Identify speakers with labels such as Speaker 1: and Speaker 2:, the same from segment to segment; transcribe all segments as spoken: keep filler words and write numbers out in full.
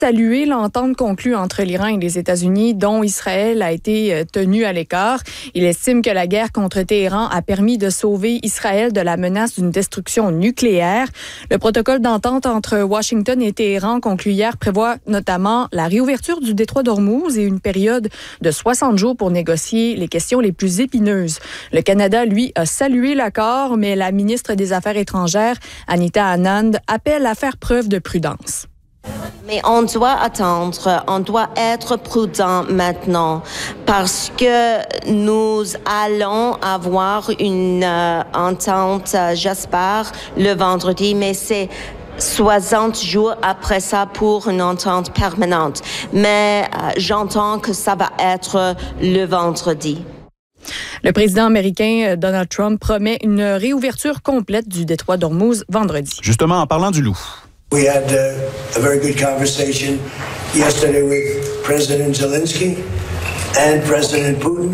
Speaker 1: salué l'entente conclue entre l'Iran et les États-Unis, dont Israël a été tenu à l'écart. Il estime que la guerre contre Téhéran a permis de sauver Israël de la menace d'une destruction nucléaire. Le protocole d'entente entre Washington et Téhéran conclu hier prévoit notamment la réouverture du détroit d'Ormuz et une période de soixante jours pour négocier les questions les plus épineuses. Le Canada, lui, a salué l'accord, mais la ministre des Affaires étrangères, Anita Anand, appelle à faire preuve de prudence.
Speaker 2: Mais on doit attendre, on doit être prudent maintenant parce que nous allons avoir une euh, entente, euh, j'espère, le vendredi, mais c'est soixante jours après ça pour une entente permanente. Mais euh, j'entends que ça va être le vendredi.
Speaker 1: Le président américain Donald Trump promet une réouverture complète du détroit d'Ormuz vendredi.
Speaker 3: Justement, en parlant du loup.
Speaker 4: We had uh, a very good conversation yesterday with President Zelensky and President Putin.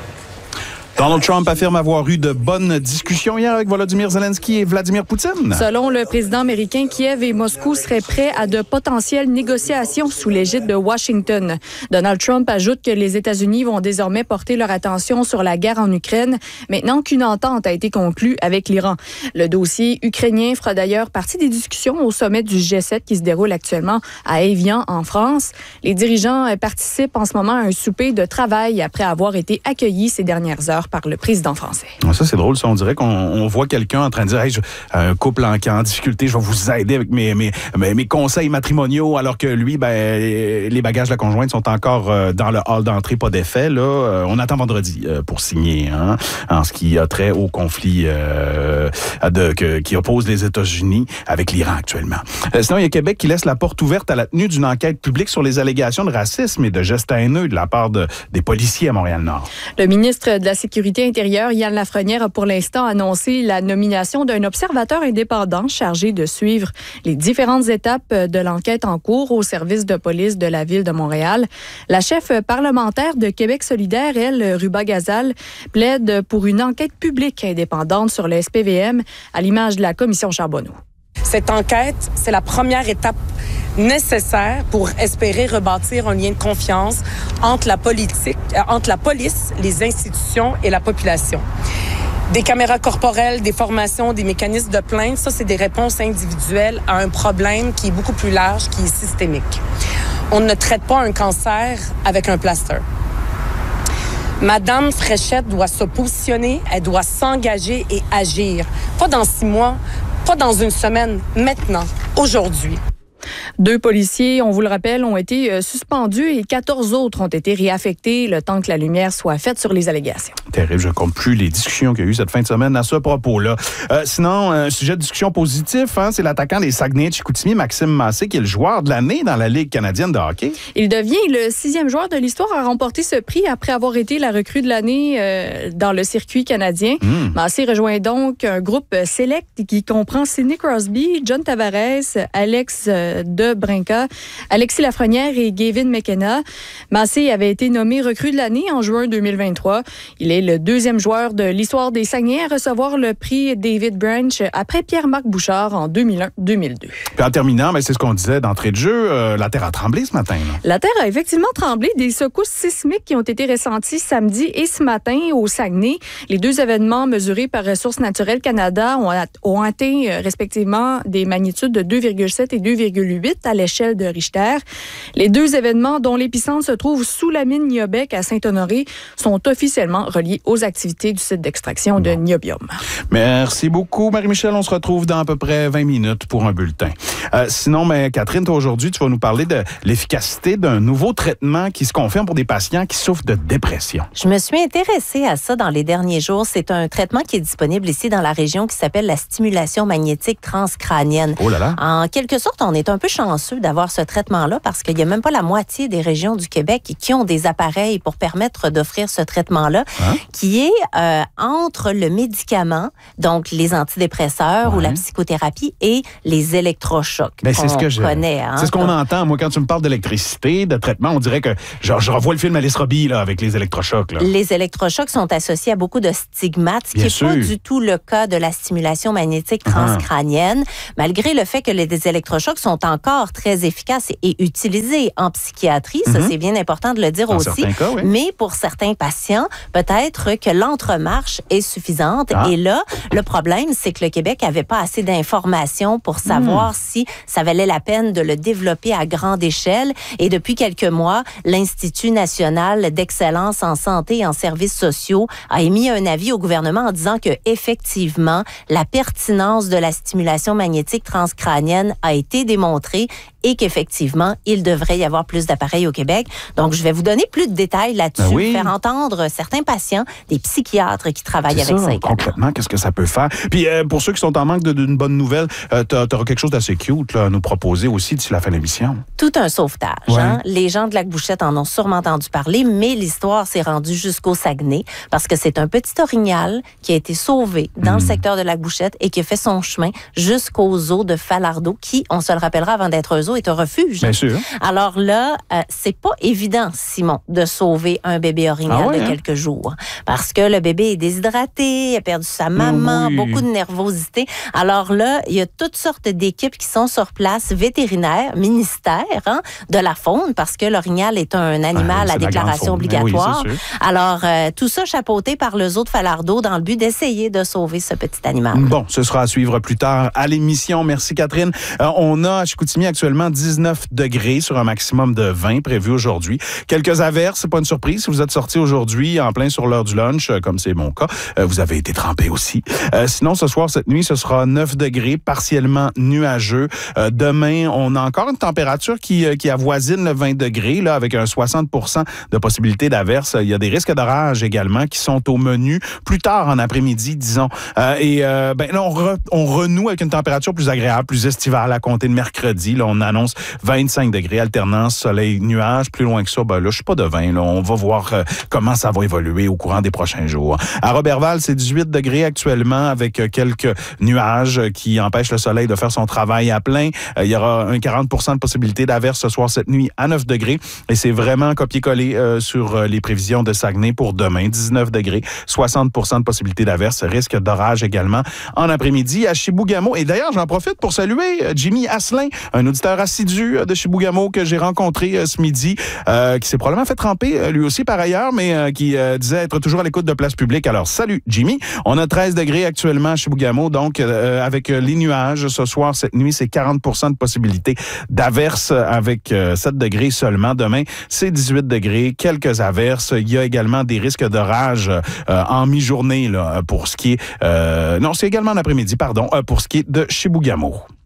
Speaker 3: Donald Trump affirme avoir eu de bonnes discussions hier avec Volodymyr Zelensky et Vladimir Poutine.
Speaker 1: Selon le président américain, Kiev et Moscou seraient prêts à de potentielles négociations sous l'égide de Washington. Donald Trump ajoute que les États-Unis vont désormais porter leur attention sur la guerre en Ukraine, maintenant qu'une entente a été conclue avec l'Iran. Le dossier ukrainien fera d'ailleurs partie des discussions au sommet du G sept qui se déroule actuellement à Évian, en France. Les dirigeants participent en ce moment à un souper de travail après avoir été accueillis ces dernières heures par le président français.
Speaker 3: Ça, c'est drôle. Ça, on dirait qu'on on voit quelqu'un en train de dire hey, je, un couple en, qui est en difficulté, je vais vous aider avec mes, mes, mes, mes conseils matrimoniaux, alors que lui, ben, les bagages de la conjointe sont encore euh, dans le hall d'entrée, pas d'effet. Là, euh, on attend vendredi euh, pour signer hein, en ce qui a trait au conflit euh, de, que, qui oppose les États-Unis avec l'Iran actuellement. Euh, sinon, il y a Québec qui laisse la porte ouverte à la tenue d'une enquête publique sur les allégations de racisme et de gestes haineux de la part de, des policiers à Montréal-Nord.
Speaker 1: Le ministre de la Sécurité intérieure, Yann Lafrenière, a pour l'instant annoncé la nomination d'un observateur indépendant chargé de suivre les différentes étapes de l'enquête en cours au service de police de la Ville de Montréal. La chef parlementaire de Québec solidaire, elle, Ruba Gazal, plaide pour une enquête publique indépendante sur le S P V M, à l'image de la commission Charbonneau.
Speaker 5: Cette enquête, c'est la première étape nécessaire pour espérer rebâtir un lien de confiance entre la politique, euh, entre la police, les institutions et la population. Des caméras corporelles, des formations, des mécanismes de plainte, ça, c'est des réponses individuelles à un problème qui est beaucoup plus large, qui est systémique. On ne traite pas un cancer avec un plaster. Madame Fréchette doit se positionner, elle doit s'engager et agir. Pas dans six mois, pas dans une semaine, maintenant, aujourd'hui.
Speaker 1: Deux policiers, on vous le rappelle, ont été suspendus et quatorze autres ont été réaffectés le temps que la lumière soit faite sur les allégations.
Speaker 3: Terrible, je ne compte plus les discussions qu'il y a eu cette fin de semaine à ce propos-là. Euh, sinon, un sujet de discussion positif, hein, c'est l'attaquant des Saguenay de Chicoutimi, Maxime Massé, qui est le joueur de l'année dans la Ligue canadienne de hockey.
Speaker 1: Il devient le sixième joueur de l'histoire à remporter ce prix après avoir été la recrue de l'année euh, dans le circuit canadien. Mm. Massé rejoint donc un groupe select qui comprend Sidney Crosby, John Tavares, Alex euh, de Brinca, Alexis Lafrenière et Gavin McKenna. Massé avait été nommé recrue de l'année en juin deux mille vingt-trois. Il est le deuxième joueur de l'histoire des Saguenay à recevoir le prix David Branch après Pierre-Marc Bouchard en deux mille un deux mille deux.
Speaker 3: Puis en terminant, ben, c'est ce qu'on disait d'entrée de jeu, euh, la Terre a tremblé ce matin. Là.
Speaker 1: La Terre a effectivement tremblé. Des secousses sismiques qui ont été ressenties samedi et ce matin au Saguenay. Les deux événements mesurés par Ressources naturelles Canada ont, ont atteint euh, respectivement des magnitudes de deux virgule sept et deux virgule huit à l'échelle de Richter. Les deux événements, dont l'épicentre se trouve sous la mine Niobec à Saint-Honoré, sont officiellement reliés aux activités du site d'extraction de niobium.
Speaker 3: Merci beaucoup, Marie-Michel. On se retrouve dans à peu près vingt minutes pour un bulletin. Euh, sinon, mais Catherine, toi, aujourd'hui, tu vas nous parler de l'efficacité d'un nouveau traitement qui se confirme pour des patients qui souffrent de dépression.
Speaker 6: Je me suis intéressée à ça dans les derniers jours. C'est un traitement qui est disponible ici dans la région qui s'appelle la stimulation magnétique transcrânienne.
Speaker 3: Oh là là!
Speaker 6: En quelque sorte, on est un peu chanceux d'avoir ce traitement-là parce qu'il n'y a même pas la moitié des régions du Québec qui ont des appareils pour permettre d'offrir ce traitement-là, hein? qui est euh, entre le médicament, donc les antidépresseurs ouais. ou la psychothérapie et les électrochocs.
Speaker 3: Ben, c'est ce que je
Speaker 6: connais. Hein,
Speaker 3: c'est ce qu'on entend. Moi, quand tu me parles d'électricité, de traitement, on dirait que genre, je revois le film Alice Robbie là, avec les électrochocs. Là.
Speaker 6: Les électrochocs sont associés à beaucoup de stigmates, ce qui n'est pas du tout le cas de la stimulation magnétique transcrânienne, ah. malgré le fait que les électrochocs sont encore encore très efficace et utilisé en psychiatrie. Mm-hmm. Ça, c'est bien important de le dire
Speaker 3: dans
Speaker 6: aussi.
Speaker 3: Cas, oui.
Speaker 6: Mais pour certains patients, peut-être que l'entremarche est suffisante. Ah. Et là, le problème, c'est que le Québec n'avait pas assez d'informations pour savoir mm. si ça valait la peine de le développer à grande échelle. Et depuis quelques mois, l'Institut national d'excellence en santé et en services sociaux a émis un avis au gouvernement en disant que effectivement, la pertinence de la stimulation magnétique transcrânienne a été démontrée et qu'effectivement, il devrait y avoir plus d'appareils au Québec. Donc, je vais vous donner plus de détails là-dessus, ben oui. faire entendre certains patients, des psychiatres qui travaillent
Speaker 3: c'est
Speaker 6: avec
Speaker 3: ça,
Speaker 6: ça également.
Speaker 3: Complètement, qu'est-ce que ça peut faire? Puis, euh, pour ceux qui sont en manque d'une bonne nouvelle, euh, tu auras quelque chose d'assez cute là, à nous proposer aussi d'ici la fin de l'émission.
Speaker 6: Tout un sauvetage.
Speaker 3: Ouais.
Speaker 6: Hein? Les gens de Lac-Bouchette en ont sûrement entendu parler, mais l'histoire s'est rendue jusqu'au Saguenay parce que c'est un petit orignal qui a été sauvé dans mmh. le secteur de Lac-Bouchette et qui a fait son chemin jusqu'aux eaux de Falardeau, qui, on se le rappellera avant d'être un zoo, est un refuge.
Speaker 3: Bien sûr.
Speaker 6: Alors là, euh, c'est pas évident, Simon, de sauver un bébé orignal ah ouais, de hein? quelques jours. Parce que le bébé est déshydraté, il a perdu sa maman, oui. beaucoup de nervosité. Alors là, il y a toutes sortes d'équipes qui sont sur place, vétérinaires, ministère hein, de la faune, parce que l'orignal est un animal ah, à déclaration obligatoire. Oui, alors, euh, tout ça chapeauté par le zoo de Falardeau dans le but d'essayer de sauver ce petit animal.
Speaker 3: Bon, ce sera à suivre plus tard à l'émission. Merci, Catherine. Euh, on a à Chicoutimi actuellement dix-neuf degrés sur un maximum de vingt prévu aujourd'hui. Quelques averses, c'est pas une surprise. Si vous êtes sortis aujourd'hui en plein sur l'heure du lunch, comme c'est mon cas, euh, vous avez été trempés aussi. Euh, sinon, ce soir, cette nuit, ce sera neuf degrés, partiellement nuageux. Euh, demain, on a encore une température qui, qui avoisine le vingt degrés, là, avec un soixante pour cent de possibilité d'averse. Il y a des risques d'orage également qui sont au menu plus tard en après-midi, disons. Euh, et euh, ben, là, on, re, on renoue avec une température plus agréable, plus estivale à compter de mercredi. Là, on annonce vingt-cinq degrés, alternance, soleil, nuages. Plus loin que ça, ben là, je suis pas devin. Là. On va voir euh, comment ça va évoluer au courant des prochains jours. À Robertval, c'est dix-huit degrés actuellement avec euh, quelques nuages qui empêchent le soleil de faire son travail à plein. Euh, il y aura un quarante pour cent de possibilité d'averse ce soir, cette nuit, à neuf degrés. Et c'est vraiment copié-collé euh, sur euh, les prévisions de Saguenay pour demain. dix-neuf degrés, soixante pour cent de possibilité d'averse, risque d'orage également en après-midi à Chibougamau. Et d'ailleurs, j'en profite pour saluer euh, Jimmy Asselin, un auditeur assidu euh, de Chibougamau que j'ai rencontré euh, ce midi, euh, qui s'est probablement fait tremper euh, lui aussi par ailleurs, mais euh, qui euh, disait être toujours à l'écoute de Place Publique. Alors, salut Jimmy. On a treize degrés actuellement à Chibougamau, donc euh, avec euh, les nuages ce soir, cette nuit, c'est quarante pour cent de possibilité d'averse avec euh, sept degrés seulement. Demain, c'est dix-huit degrés, quelques averses. Il y a également des risques d'orage euh, en mi-journée là, pour ce qui est... Euh, non, c'est également en après-midi, pardon, euh, pour ce qui est de Chibougamau.